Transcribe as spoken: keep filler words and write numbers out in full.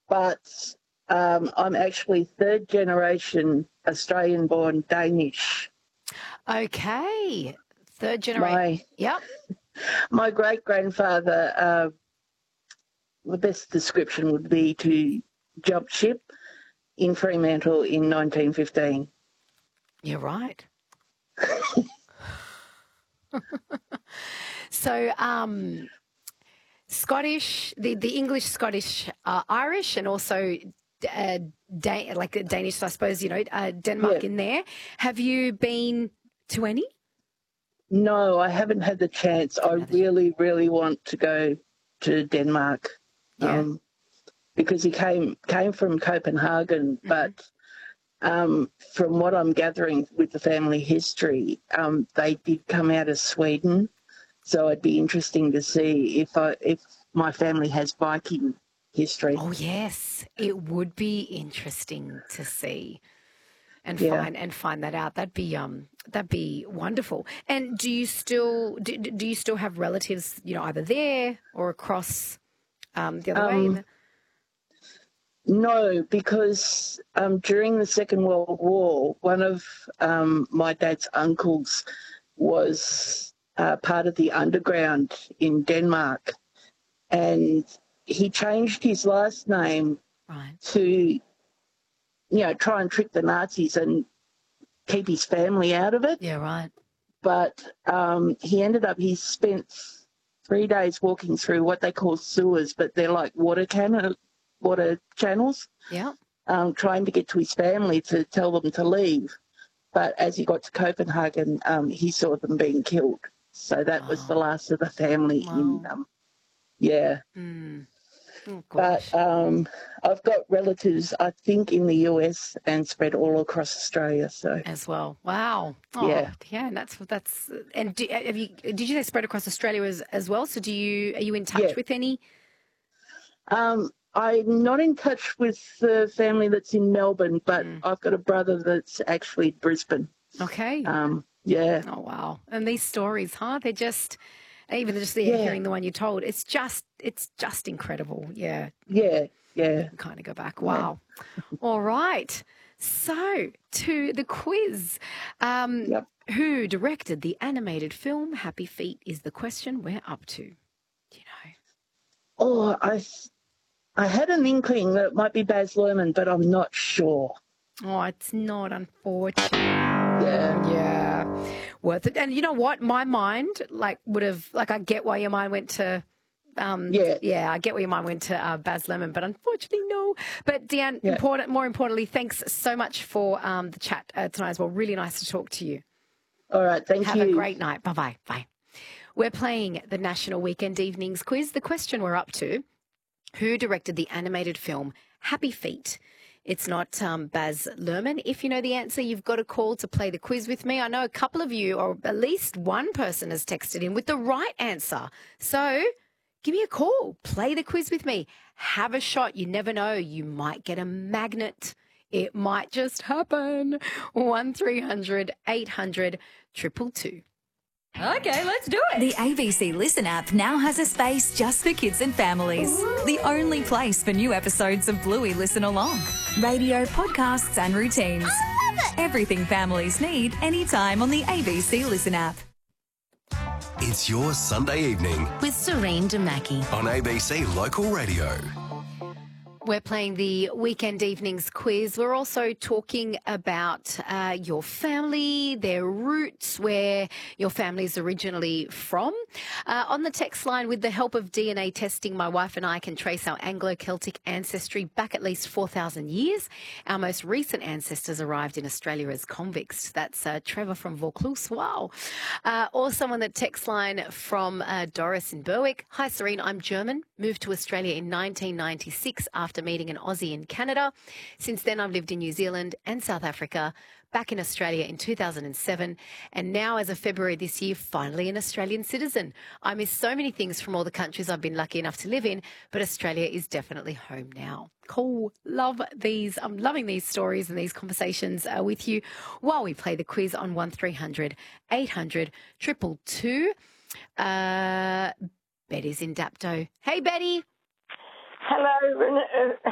but um, I'm actually third generation Australian-born Danish. Okay. Third generation. My, Yep. my great-grandfather, uh, the best description would be to jump ship in Fremantle in nineteen fifteen. You're right. So, um, Scottish, the, the English, Scottish, uh, Irish, and also uh, da- like Danish, I suppose, you know, uh, Denmark Yeah. in there. Have you been to any? No, I haven't had the chance. I really, really want to go to Denmark. Yeah. Um, because he came came from Copenhagen, Mm-hmm. but um, from what I'm gathering with the family history, um, they did come out of Sweden. So it'd be interesting to see if I, if my family has Viking history. Oh, yes. It would be interesting to see and Yeah. find and find that out. That'd be um that'd be wonderful. And do you still do, do you still have relatives, you know, either there or across um, the other Um, way? No, because um, during the Second World War, one of um, my dad's uncles was uh, part of the underground in Denmark, and he changed his last name Right. to, you know, try and trick the Nazis and keep his family out of it. Yeah, right. But um, he ended up, he spent three days walking through what they call sewers, but they're like water cannon. water channels, Yeah. um, trying to get to his family to tell them to leave. But as he got to Copenhagen, um, he saw them being killed. So that Wow. was the last of the family Wow. in, um, yeah. Mm. Oh, but um, I've got relatives, I think, in the U S and spread all across Australia. So as well. Wow. Oh, yeah. Yeah. And that's that's. And do, have you? Did you say spread across Australia as, as well? So do you? Are you in touch Yeah. with any? Um, I'm not in touch with the family that's in Melbourne, but Mm. I've got a brother that's actually Brisbane. Okay. Um, yeah. Oh, wow. And these stories, huh? They're just, even just the, Yeah. hearing the one you told, it's just, it's just incredible. Yeah. Yeah. Yeah. Kind of go back. Wow. All right. So to the quiz. Um, Yep. Who directed the animated film Happy Feet is the question we're up to. Do you know? Oh, I, I had an inkling that it might be Baz Luhrmann, but I'm not sure. Oh, it's not, unfortunate. Yeah. Yeah. Worth it. And you know what? My mind, like, would have, like, I get why your mind went to, um, Yeah. yeah, I get where your mind went to uh, Baz Luhrmann, but unfortunately, no. But Deanne, Yeah. important, more importantly, thanks so much for um, the chat uh, tonight as well. Really nice to talk to you. All right. Thank Have you. a great night. Bye-bye. Bye. We're playing the National Weekend Evenings Quiz. The question we're up to: who directed the animated film Happy Feet? It's not um, Baz Luhrmann. If you know the answer, you've got a call to play the quiz with me. I know a couple of you, or at least one person, has texted in with the right answer. So give me a call. Play the quiz with me. Have a shot. You never know. You might get a magnet. It might just happen. one three hundred eight hundred two two two. Okay, let's do it. The A B C Listen app now has a space just for kids and families. The only place for new episodes of Bluey Listen Along. Radio, podcasts and routines. I love it. Everything families need anytime on the A B C Listen app. It's your Sunday evening with Serene Demaki on A B C Local Radio. We're playing the Weekend Evenings Quiz. We're also talking about uh, your family, their roots, where your family is originally from. Uh, on the text line, with the help of D N A testing, my wife and I can trace our Anglo-Celtic ancestry back at least four thousand years. Our most recent ancestors arrived in Australia as convicts. That's uh, Trevor from Vaucluse. Wow. Uh, also on the text line from uh, Doris in Berwick. Hi, Serene. I'm German. Moved to Australia in nineteen ninety-six after meeting an Aussie in Canada. Since then, I've lived in New Zealand and South Africa, back in Australia in two thousand seven, and now as of February this year, finally an Australian citizen. I miss so many things from all the countries I've been lucky enough to live in, but Australia is definitely home now. Cool. Love these. I'm loving these stories and these conversations uh, with you while we play the quiz on one three hundred eight hundred two two two. Uh, Betty's in Dapto. Hey, Betty. Hello,